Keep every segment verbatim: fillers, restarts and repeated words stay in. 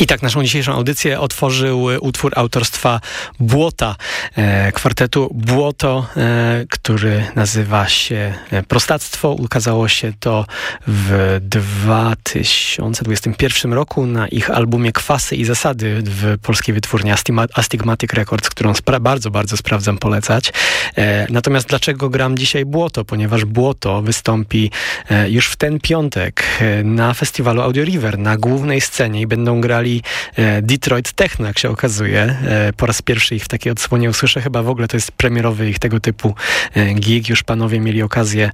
I tak naszą dzisiejszą audycję otworzył utwór autorstwa Błota, e, kwartetu Błoto, e, który nazywa się Prostactwo. Ukazało się to w dwa tysiące dwudziestym pierwszym roku na ich albumie Kwasy i Zasady w polskiej wytwórni Astigmatic Records, którą spra- bardzo, bardzo sprawdzam, polecać. E, natomiast dlaczego gram dzisiaj Błoto? Ponieważ Błoto wystąpi e, już w ten piątek e, na festiwalu Audio River, na głównej scenie i będą grali Detroit Techno, jak się okazuje. Po raz pierwszy ich w takiej odsłonie usłyszę. Chyba w ogóle to jest premierowy ich tego typu gig. Już panowie mieli okazję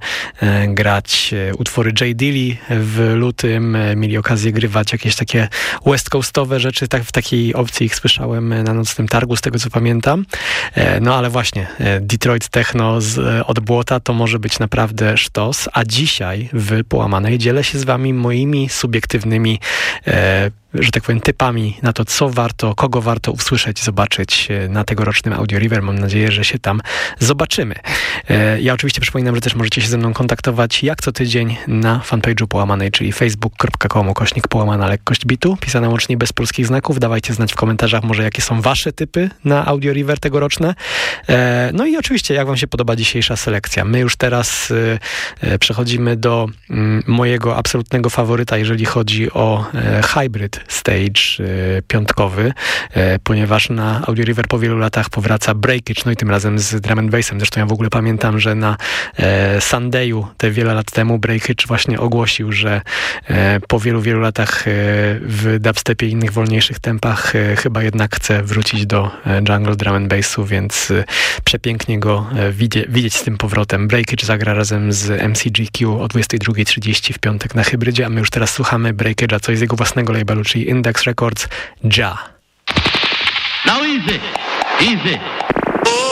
grać utwory J. Dilly w lutym. Mieli okazję grywać jakieś takie west coastowe rzeczy. Tak, w takiej opcji ich słyszałem na Nocnym Targu, z tego co pamiętam. No ale właśnie Detroit Techno z, od Błota to może być naprawdę sztos. A dzisiaj w Połamanej dzielę się z wami moimi subiektywnymi e, że tak powiem, typami na to, co warto, kogo warto usłyszeć, zobaczyć na tegorocznym Audio River. Mam nadzieję, że się tam zobaczymy. Ja oczywiście przypominam, że też możecie się ze mną kontaktować jak co tydzień na fanpage'u Połamanej, czyli facebook kropka com ukośnik połamana lekkość bitu, pisana łącznie bez polskich znaków. Dawajcie znać w komentarzach może, jakie są wasze typy na Audio River tegoroczne. No i oczywiście, jak wam się podoba dzisiejsza selekcja. My już teraz przechodzimy do mojego absolutnego faworyta, jeżeli chodzi o hybrid stage y, piątkowy, y, ponieważ na Audio River po wielu latach powraca Breakage, no i tym razem z drum and bassem. Zresztą ja w ogóle pamiętam, że na e, Sunday'u te wiele lat temu Breakage właśnie ogłosił, że e, po wielu, wielu latach e, w dubstepie i innych wolniejszych tempach e, chyba jednak chce wrócić do e, jungle drum and bassu, więc e, przepięknie go e, widzie, widzieć z tym powrotem. Breakage zagra razem z M C G Q o dwudziestej drugiej trzydzieści w piątek na Hybrydzie, a my już teraz słuchamy Breakage'a, co jest jego własnego labelu, czyli Index Records, Ja. Now easy, easy.